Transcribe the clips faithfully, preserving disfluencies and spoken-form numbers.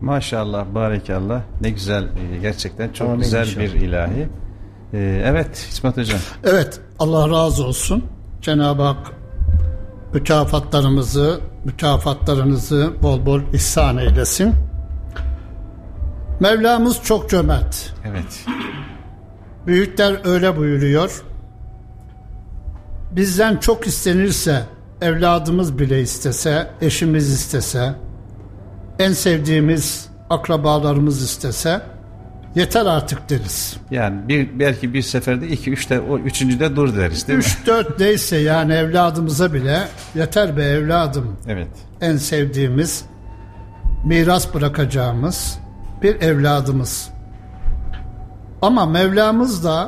Maşallah, barekallah. Ne güzel, gerçekten çok Amin güzel inşallah. bir ilahi. Ee, evet İsmet Hocam. Evet, Allah razı olsun. Cenab-ı Hak mükafatlarımızı, mükafatlarınızı bol bol ihsan eylesin. Mevlamız çok cömert. Evet. Büyükler öyle buyuruyor. Bizden çok istenirse, evladımız bile istese, eşimiz istese, en sevdiğimiz akrabalarımız istese, yeter artık deriz. Yani bir, belki bir seferde iki, üçte, o üçüncüde dur deriz değil mi? Üç, dört neyse yani evladımıza bile yeter be evladım. Evet. En sevdiğimiz, miras bırakacağımız bir evladımız. Ama Mevlamız da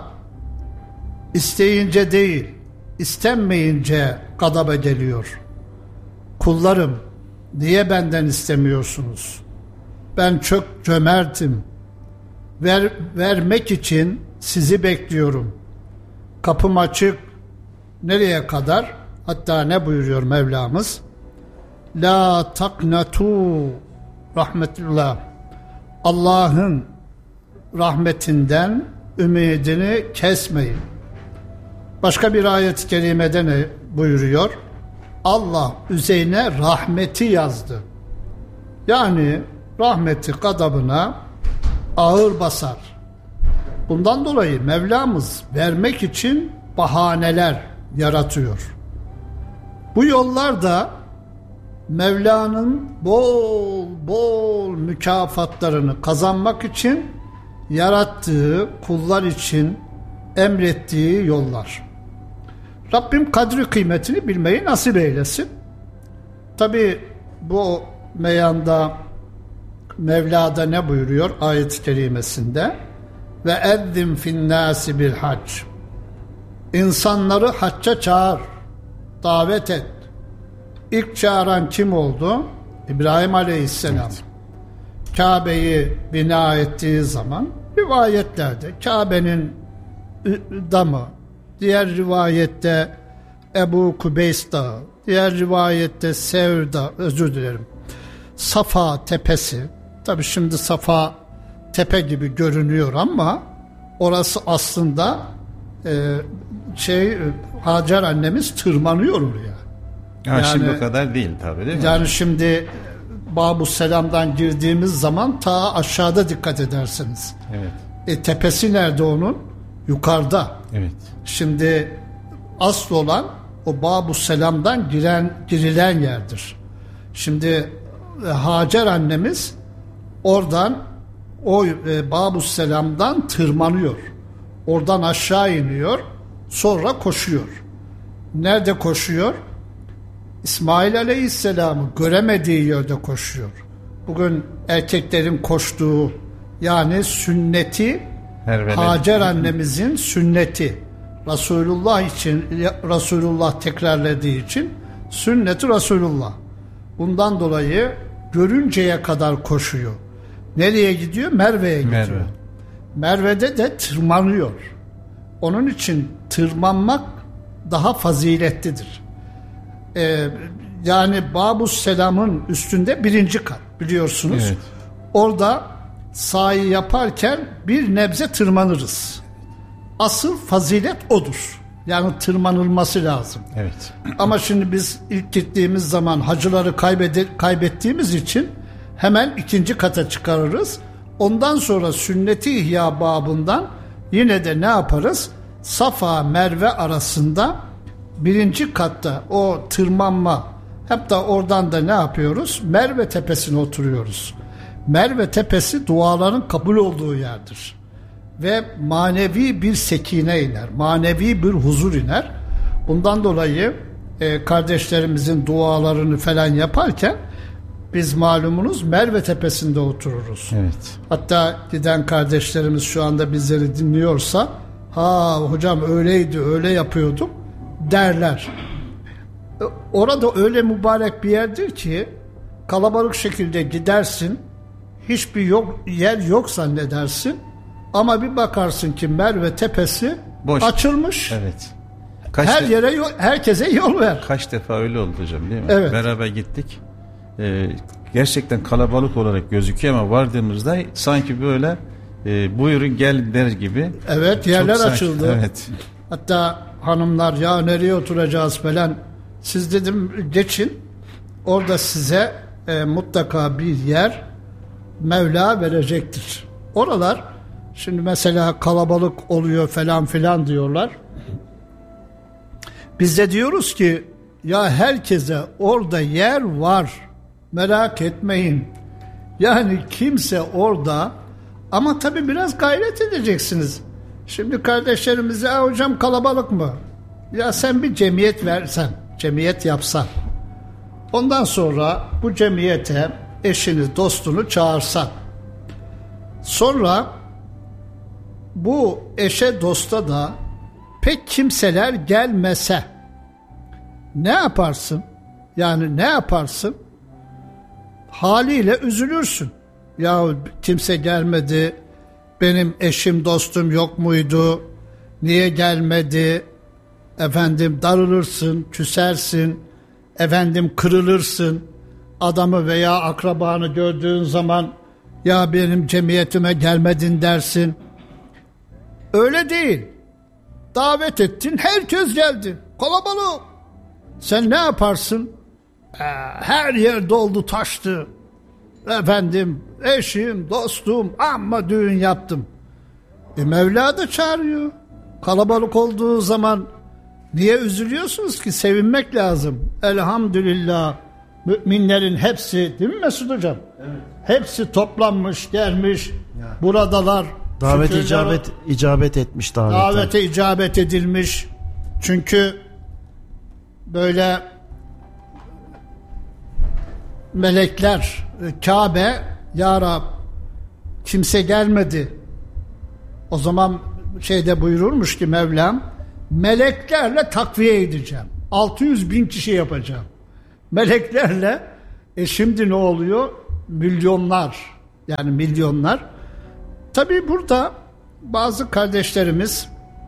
isteyince değil, istenmeyince gadaba geliyor. Kullarım, niye benden istemiyorsunuz? Ben çok cömertim. Ver, vermek için sizi bekliyorum. Kapım açık. Nereye kadar? Hatta ne buyuruyor Mevlamız? La taknatu rahmetullah. Allah'ın rahmetinden ümidini kesmeyin. Başka bir ayet-i kerimede ne buyuruyor? Allah üzerine rahmeti yazdı. Yani rahmeti gadabına ağır basar. Bundan dolayı Mevlamız vermek için bahaneler yaratıyor. Bu yollarda Mevla'nın bol bol mükafatlarını kazanmak için yarattığı, kullar için emrettiği yollar. Rabbim kadri kıymetini bilmeyi nasip eylesin. Tabi bu meyanda Mevla'da ne buyuruyor ayet-i kerimesinde? Ve ezzim finnâsi bil hac. İnsanları hacca çağır, davet et. İlk çağıran kim oldu? İbrahim Aleyhisselam. Evet. Kabe'yi bina ettiği zaman rivayetlerde Kabe'nin damı, diğer rivayette Ebu Kubeys Dağı, diğer rivayette Sevr Dağı, özür dilerim, Safa tepesi. Tabi şimdi Safa tepe gibi görünüyor ama orası aslında e, şey Hacer annemiz tırmanıyor oraya. Ha, yani şimdi o kadar değil tabi değil mi? Yani şimdi Babu Selam'dan girdiğimiz zaman ta aşağıda dikkat edersiniz. Evet. E, tepesi nerede onun? Yukarıda. Evet. Şimdi asıl olan o Babu Selam'dan giren girilen yerdir. Şimdi e, Hacer annemiz oradan o e, Babu Selam'dan tırmanıyor. Oradan aşağı iniyor. Sonra koşuyor. Nerede koşuyor? İsmail Aleyhisselam'ı göremediği yerde koşuyor. Bugün erkeklerin koştuğu yani sünneti Hervele. Hacer annemizin sünneti Resulullah için Resulullah tekrarladığı için sünneti Resulullah. Bundan dolayı görünceye kadar koşuyor. Nereye gidiyor? Merve'ye gidiyor. Merve. Merve'de de tırmanıyor. Onun için tırmanmak daha faziletlidir. Ee, yani Babus Selam'ın üstünde birinci kat biliyorsunuz. Evet. Orada sahi yaparken bir nebze tırmanırız. Asıl fazilet odur. Yani tırmanılması lazım. Evet. Ama şimdi biz ilk gittiğimiz zaman hacıları kaybede, kaybettiğimiz için hemen ikinci kata çıkarırız. Ondan sonra sünnet-i ihya babından yine de ne yaparız? Safa Merve arasında birinci katta o tırmanma, hatta oradan da ne yapıyoruz? Merve tepesine oturuyoruz. Merve tepesi duaların kabul olduğu yerdir. Ve manevi bir sekine iner, manevi bir huzur iner. Bundan dolayı e, kardeşlerimizin dualarını falan yaparken biz malumunuz Merve tepesinde otururuz. Evet. Hatta giden kardeşlerimiz şu anda bizleri dinliyorsa, ha hocam öyleydi, öyle yapıyorduk derler. Orada öyle mübarek bir yerdir ki kalabalık şekilde gidersin, hiçbir yok, yer yok zannedersin ama bir bakarsın ki Merve tepesi boş, açılmış. Evet. Kaç her de, yere yol, herkese yol ver. Kaç defa öyle oldu hocam değil mi? Evet. Beraber gittik. Ee, gerçekten kalabalık olarak gözüküyor ama vardığımızda sanki böyle e, buyurun gel der gibi. Evet, yerler sanki, açıldı. Evet. Hatta hanımlar ya nereye oturacağız falan. Siz dedim geçin. Orada size e, mutlaka bir yer Mevla verecektir. Oralar şimdi mesela kalabalık oluyor falan filan diyorlar. Biz de diyoruz ki ya herkese orada yer var. Merak etmeyin. Yani kimse orada, ama tabii biraz gayret edeceksiniz. Şimdi kardeşlerimize hocam kalabalık mı? Ya sen bir cemiyet versen, cemiyet yapsan. Ondan sonra bu cemiyete eşini, dostunu çağırsan. Sonra bu eşe, dosta da pek kimseler gelmese ne yaparsın? Yani ne yaparsın? Haliyle üzülürsün. Ya kimse gelmedi, benim eşim, dostum yok muydu? Niye gelmedi? Efendim darılırsın, küsersin, efendim kırılırsın. Adamı veya akrabanı gördüğün zaman ya benim cemiyetime gelmedin dersin. Öyle değil. Davet ettin, herkes geldi. Kalabalık. Sen ne yaparsın? Ee, her yer doldu, taştı. Efendim, eşim, dostum, amma düğün yaptım. E Mevla da çağırıyor. Kalabalık olduğu zaman niye üzülüyorsunuz ki? Sevinmek lazım. Elhamdülillah. Müminlerin hepsi, değil mi Mesut Hocam? Evet. Hepsi toplanmış, gelmiş. Ya. Buradalar. Davet icabet icabet etmiş davete. Davete icabet edilmiş. Çünkü böyle melekler, Kabe, ya Rab kimse gelmedi. O zaman şeyde buyururmuş ki Mevlam, meleklerle takviye edeceğim. altı yüz bin kişi yapacağım. Meleklerle, e şimdi ne oluyor? Milyonlar, yani milyonlar. Tabii burada bazı kardeşlerimiz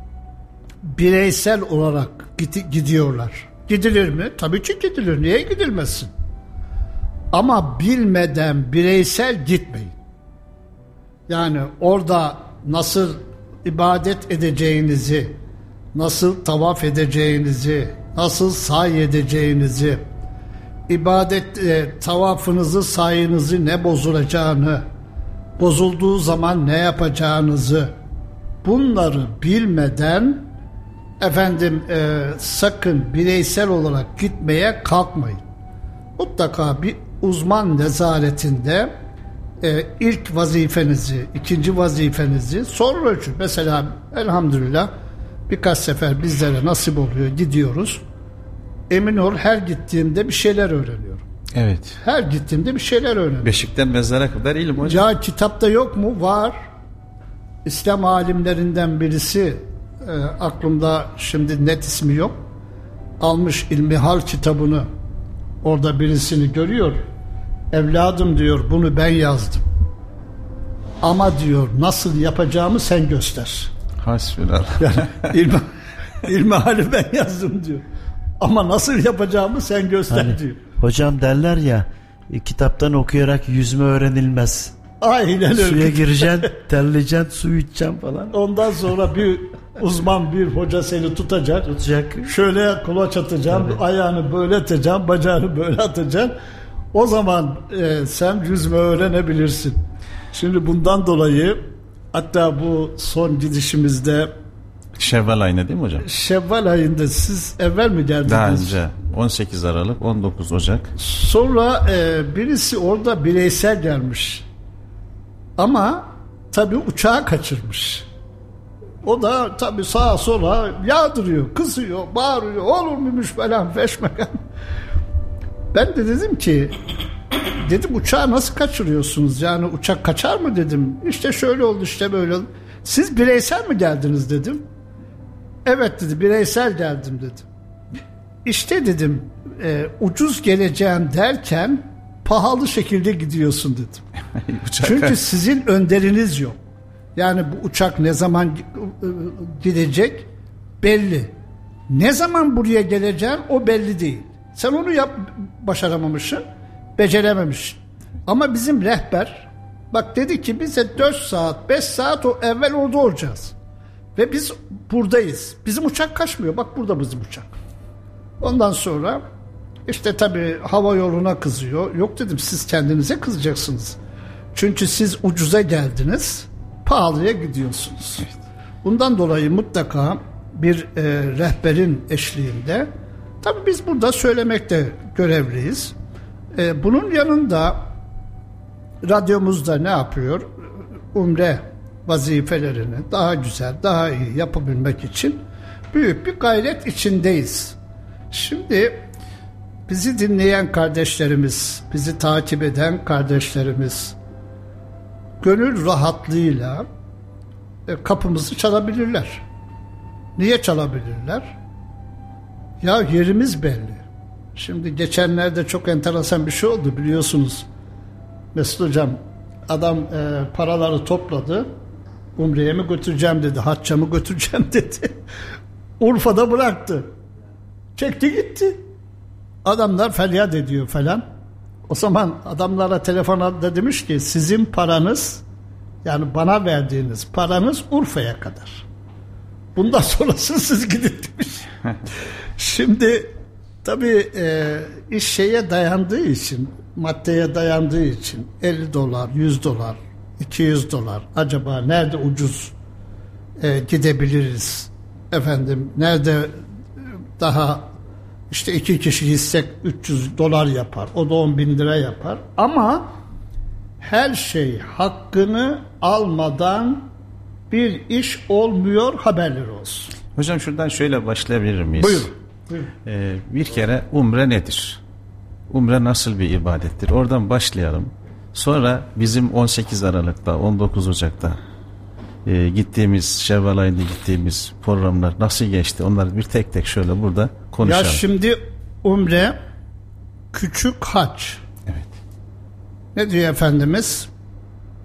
bireysel olarak gidiyorlar. Gidilir mi? Tabii ki gidilir. Niye gidilmesin? Ama bilmeden bireysel gitmeyin. Yani orada nasıl ibadet edeceğinizi, nasıl tavaf edeceğinizi, nasıl sahi edeceğinizi, ibadet e, tavafınızı, sayınızı ne bozulacağını, bozulduğu zaman ne yapacağınızı, bunları bilmeden efendim e, sakın bireysel olarak gitmeye kalkmayın. Mutlaka bir uzman nezaretinde e, ilk vazifenizi, ikinci vazifenizi, sonra ölçü. Mesela elhamdülillah birkaç sefer bizlere nasip oluyor, gidiyoruz. Emin ol her gittiğimde bir şeyler öğreniyorum. Evet. Her gittiğimde bir şeyler öğreniyorum. Beşikten mezara kadar ilim hocam. Ya kitapta yok mu? Var. İslam alimlerinden birisi, e, aklımda şimdi net ismi yok, almış İlmihal kitabını, orada birisini görüyor. Evladım diyor, bunu ben yazdım. Ama diyor nasıl yapacağımı sen göster. Hasbunallah. Yani ilmi, İlmihal'i ben yazdım diyor. Ama nasıl yapacağımı sen göster hani, diyor. Hocam derler ya, e, kitaptan okuyarak yüzme öğrenilmez. Aynen öyle. Suya gireceksin, terleyeceksin, su içeceksin falan. Ondan sonra bir uzman bir hoca seni tutacak. Tutacak. Şöyle kulaç atacağım, tabii, ayağını böyle atacağım, bacağını böyle atacaksın. O zaman e, sen yüzme öğrenebilirsin. Şimdi bundan dolayı hatta bu son gidişimizde Şevval ayında değil mi hocam? Şevval ayında siz evvel mi geldiniz? Daha önce on sekiz Aralık on dokuz Ocak. Sonra e, birisi orada bireysel gelmiş. Ama tabii uçağı kaçırmış. O da tabii sağa sola yağdırıyor, kızıyor, bağırıyor, olur muymuş falan feşmekan. Ben de dedim ki, dedim uçağı nasıl kaçırıyorsunuz? Yani uçak kaçar mı dedim. İşte şöyle oldu, işte böyle oldu. Siz bireysel mi geldiniz dedim. Evet dedi, bireysel geldim dedim. İşte dedim e, ucuz geleceğim derken pahalı şekilde gidiyorsun dedim. Çünkü sizin önderiniz yok. Yani bu uçak ne zaman gidecek belli. Ne zaman buraya geleceğin o belli değil. Sen onu yap, başaramamışsın, becerememişsin. Ama bizim rehber bak dedi ki bize dört saat beş saat o evvel orada olacağız. Ve biz buradayız. Bizim uçak kaçmıyor. Bak burada bizim uçak. Ondan sonra işte tabii hava yoluna kızıyor. Yok dedim siz kendinize kızacaksınız. Çünkü siz ucuza geldiniz. Pahalıya gidiyorsunuz. Bundan dolayı mutlaka bir e, rehberin eşliğinde tabii biz burada söylemekte görevliyiz. E, bunun yanında radyomuzda ne yapıyor? Umre vazifelerini daha güzel, daha iyi yapabilmek için büyük bir gayret içindeyiz. Şimdi bizi dinleyen kardeşlerimiz, bizi takip eden kardeşlerimiz gönül rahatlığıyla e, kapımızı çalabilirler. Niye çalabilirler? Ya yerimiz belli. Şimdi geçenlerde çok enteresan bir şey oldu biliyorsunuz. Mesut Hocam adam e, paraları topladı. Umre'ye mi götüreceğim dedi. Hacca mı götüreceğim dedi. Urfa'da bıraktı. Çekti gitti. Adamlar feryat ediyor falan. O zaman adamlara telefon da demiş ki sizin paranız yani bana verdiğiniz paranız Urfa'ya kadar. Bundan sonrasını siz gidin demiş. Şimdi tabii e, iş şeye dayandığı için, maddeye dayandığı için elli dolar, yüz dolar, iki yüz dolar acaba nerede ucuz e, gidebiliriz efendim, nerede daha işte iki kişi gitsek üç yüz dolar yapar, o da on bin lira yapar ama her şey hakkını almadan bir iş olmuyor, haberleri olsun. Hocam şuradan şöyle başlayabilir miyiz? Buyurun. Buyurun. Ee, bir kere umre nedir? Umre nasıl bir ibadettir? Oradan başlayalım. Sonra bizim on sekiz Aralık'ta, on dokuz Ocak'ta e, gittiğimiz, Şevval ayında gittiğimiz programlar nasıl geçti? Onları bir tek tek şöyle burada konuşalım. Ya şimdi umre küçük hac. Evet. Ne diyor Efendimiz?